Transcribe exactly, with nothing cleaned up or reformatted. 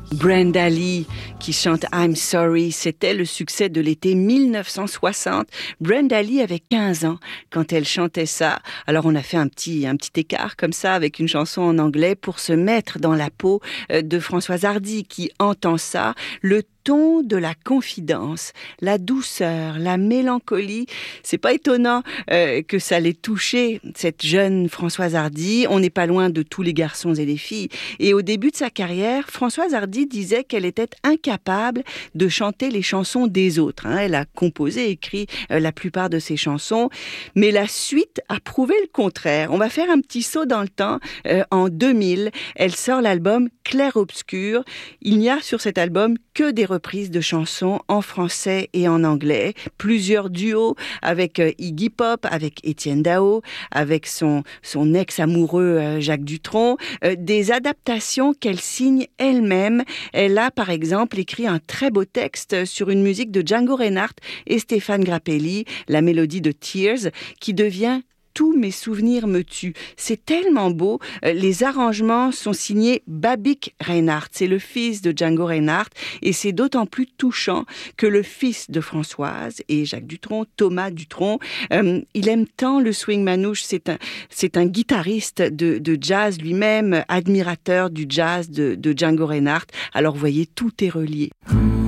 Brenda Lee qui chante I'm Sorry, c'était le succès de l'été mille neuf cent soixante. Brenda Lee avait quinze ans quand elle chantait ça. Alors on a fait un petit, un petit écart comme ça avec une chanson en anglais pour se mettre dans la peau de Françoise Hardy qui entend ça. Le ton de la confidence, la douceur, la mélancolie. C'est pas étonnant euh, que ça l'ait touchée, cette jeune Françoise Hardy. On n'est pas loin de tous les garçons et les filles. Et au début de sa carrière, Françoise Hardy disait qu'elle était incapable de chanter les chansons des autres. Hein. Elle a composé, écrit euh, la plupart de ses chansons. Mais la suite a prouvé le contraire. On va faire un petit saut dans le temps. Euh, en deux mille, elle sort l'album Clair-Obscur. Il n'y a sur cet album que des reprises de chansons en français et en anglais, plusieurs duos avec euh, Iggy Pop, avec Étienne Dao, avec son, son ex-amoureux euh, Jacques Dutronc, euh, des adaptations qu'elle signe elle-même. Elle a par exemple écrit un très beau texte sur une musique de Django Reinhardt et Stéphane Grappelli, la mélodie de Tears, qui devient Tous mes souvenirs me tuent. C'est tellement beau. Les arrangements sont signés Babik Reinhardt. C'est le fils de Django Reinhardt. Et c'est d'autant plus touchant que le fils de Françoise et Jacques Dutronc, Thomas Dutronc, euh, il aime tant le swing manouche. C'est un, c'est un guitariste de, de jazz lui-même, admirateur du jazz de, de Django Reinhardt. Alors, vous voyez, tout est relié.